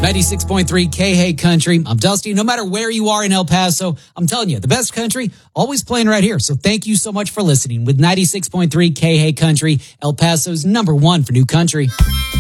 96.3 K-Hey Country. I'm Dusty. No matter where you are in El Paso, I'm telling you, the best country always playing right here. So thank you so much for listening with 96.3 K-Hey Country, El Paso's #1 for new country.